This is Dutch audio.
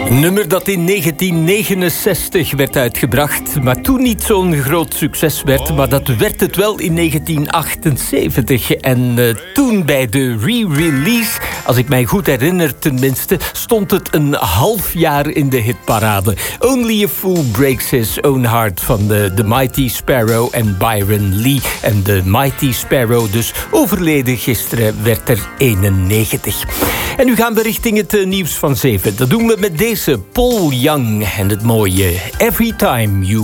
Een nummer dat in 1969 werd uitgebracht, maar toen niet zo'n groot succes werd. Maar dat werd het wel in 1978. En toen bij de re-release, als ik mij goed herinner tenminste, stond het een half jaar in de hitparade. Only a Fool Breaks His Own Heart van de Mighty Sparrow en Byron Lee. En de Mighty Sparrow dus overleden gisteren, werd er 91. En nu gaan we richting het nieuws van 7. Dat doen we met deze Paul Young en het mooie Every Time You